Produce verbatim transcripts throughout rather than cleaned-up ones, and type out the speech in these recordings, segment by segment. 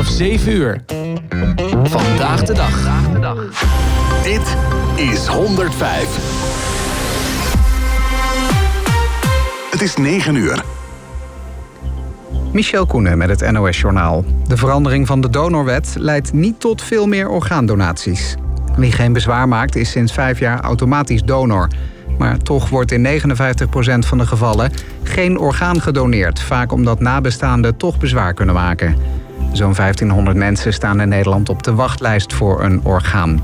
vanaf zeven uur. Vandaag de dag. Dit is honderdvijf. Het is negen uur. Michel Koenen met het N O S-journaal. De verandering van de donorwet leidt niet tot veel meer orgaandonaties. Wie geen bezwaar maakt is sinds vijf jaar automatisch donor. Maar toch wordt in negenenvijftig procent van de gevallen geen orgaan gedoneerd. Vaak omdat nabestaanden toch bezwaar kunnen maken. Zo'n vijftienhonderd mensen staan in Nederland op de wachtlijst voor een orgaan.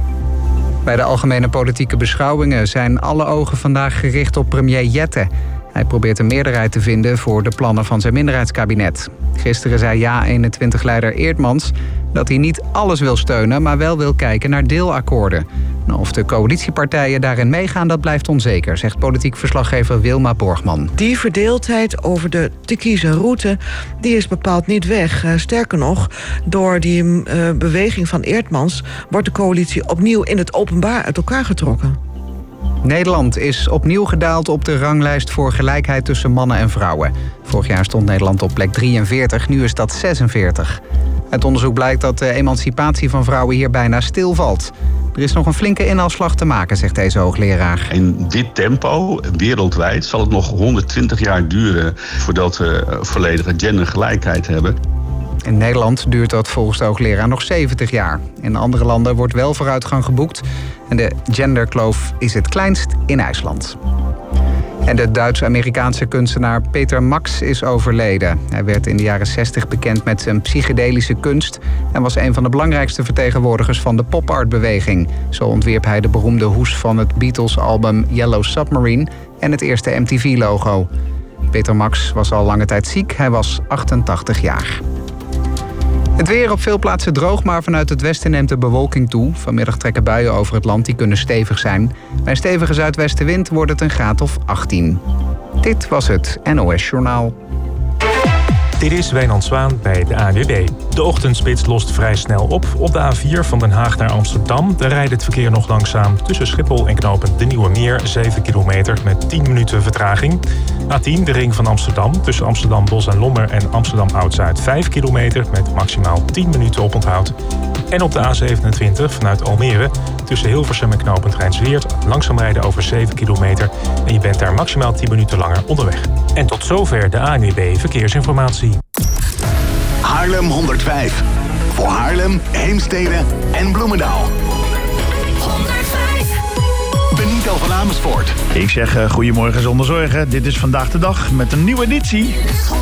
Bij de algemene politieke beschouwingen zijn alle ogen vandaag gericht op premier Jette. Hij probeert een meerderheid te vinden voor de plannen van zijn minderheidskabinet. Gisteren zei Ja eenentwintig-leider Eertmans dat hij niet alles wil steunen, maar wel wil kijken naar deelakkoorden. Of de coalitiepartijen daarin meegaan, dat blijft onzeker, zegt politiek verslaggever Wilma Borgman. Die verdeeldheid over de te kiezen route, die is bepaald niet weg. Uh, sterker nog, door die uh, beweging van Eertmans wordt de coalitie opnieuw in het openbaar uit elkaar getrokken. Nederland is opnieuw gedaald op de ranglijst voor gelijkheid tussen mannen en vrouwen. Vorig jaar stond Nederland op plek drieënveertig, nu is dat zesenveertig. Uit onderzoek blijkt dat de emancipatie van vrouwen hier bijna stilvalt. Er is nog een flinke inhaalslag te maken, zegt deze hoogleraar. In dit tempo, wereldwijd, zal het nog honderdtwintig jaar duren voordat we volledige gendergelijkheid hebben. In Nederland duurt dat volgens de hoogleraar nog zeventig jaar. In andere landen wordt wel vooruitgang geboekt. En de genderkloof is het kleinst in IJsland. En de Duits-Amerikaanse kunstenaar Peter Max is overleden. Hij werd in de jaren zestig bekend met zijn psychedelische kunst en was een van de belangrijkste vertegenwoordigers van de pop-art-beweging. Zo ontwierp hij de beroemde hoes van het Beatles-album Yellow Submarine en het eerste M T V-logo. Peter Max was al lange tijd ziek, hij was achtentachtig jaar. Het weer op veel plaatsen droog, maar vanuit het westen neemt de bewolking toe. Vanmiddag trekken buien over het land, die kunnen stevig zijn. Bij een stevige zuidwestenwind wordt het een graad of achttien. Dit was het N O S-journaal. Dit is Wijnand Zwaan bij de A N W B. De ochtendspits lost vrij snel op. Op de A vier van Den Haag naar Amsterdam. Daar rijdt het verkeer nog langzaam tussen Schiphol en knooppunt De Nieuwe Meer. zeven kilometer met tien minuten vertraging. A tien, de ring van Amsterdam. Tussen Amsterdam Bos en Lommer en Amsterdam Oud-Zuid. vijf kilometer met maximaal tien minuten oponthoud. En op de A zevenentwintig vanuit Almere. Tussen Hilversum en knooppunt Rijnsweert. Langzaam rijden over zeven kilometer. En je bent daar maximaal tien minuten langer onderweg. En tot zover de A N W B Verkeersinformatie. Haarlem honderdvijf. Voor Haarlem, Heemstede en Bloemendaal. honderdvijf. Benito van Amersfoort. Ik zeg uh, goedemorgen zonder zorgen. Dit is Vandaag de Dag met een nieuwe editie.